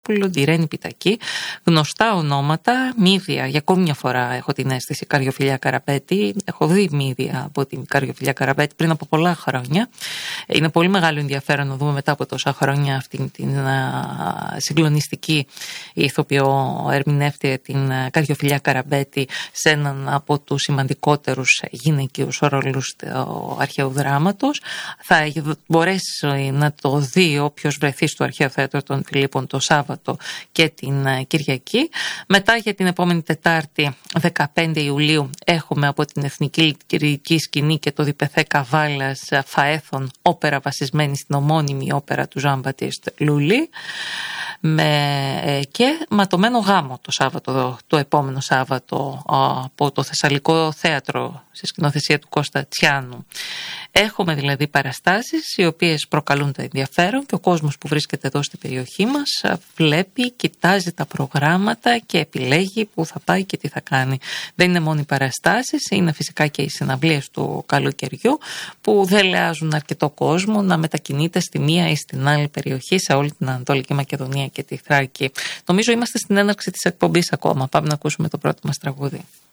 τη Ρένη Πιτακή, γνωστά ονόματα, μύδια. Για ακόμη μια φορά έχω την αίσθηση Καριοφιλιά Καραπέτη. Έχω δει μύδια από την Καριοφιλιά Καραπέτη πριν από πολλά χρόνια. Είναι πολύ μεγάλο ενδιαφέρον να δούμε μετά από τόσα χρόνια αυτήν την συγκλονιστική ηθοποιό ερμηνεύτρια, την Καριοφιλιά Καραπέτη, σε έναν από τους σημαντικότερους γυναικείους ρόλους του αρχαίου δράματος. Θα μπορέσει να το δει όποιος βρεθεί στο Αρχαίο Θέατρο των Φιλίππων το Σάββατο και την Κυριακή. Μετά, για την επόμενη Τετάρτη 15 Ιουλίου, έχουμε από την Εθνική Λυρική Σκηνή και το Διπεθέ Καβάλας Φαέθων, όπερα βασισμένη στην ομώνυμη όπερα του Ζαν Μπατίστ Λουλί, και ματωμένο γάμο το επόμενο Σάββατο από το Θεσσαλικό Θέατρο στη σκηνοθεσία του Κώστα Τσιάνου. Έχουμε δηλαδή παραστάσεις οι οποίες προκαλούν το ενδιαφέρον και ο κόσμος που βρίσκεται εδώ στην περιοχή μας βλέπει, κοιτάζει τα προγράμματα και επιλέγει που θα πάει και τι θα κάνει. Δεν είναι μόνο οι παραστάσεις, είναι φυσικά και οι συναυλίες του καλοκαιριού που δεν λεάζουν αρκετό κόσμο να μετακινείται στη μία ή στην άλλη περιοχή, σε όλη την Ανατολική Μακεδονία και τη Θράκη. Νομίζω είμαστε στην έναρξη της εκπομπής ακόμα. Πάμε να ακούσουμε το πρώτο μας τραγούδι.